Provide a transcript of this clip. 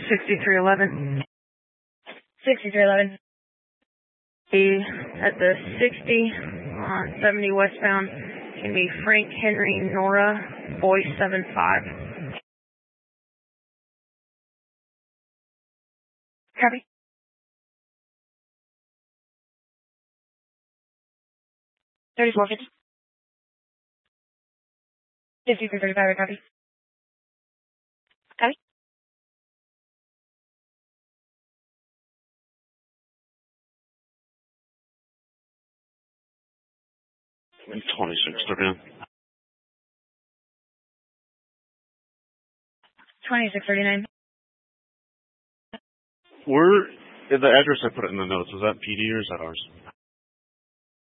6311. 6311. Be at the 60 on 70 westbound. It's going to be Frank Henry Nora, boy 75. Copy. 3450. 5335, copy. Copy. And 2639. 2639. Where, the address I put it in the notes, was that PD or is that ours?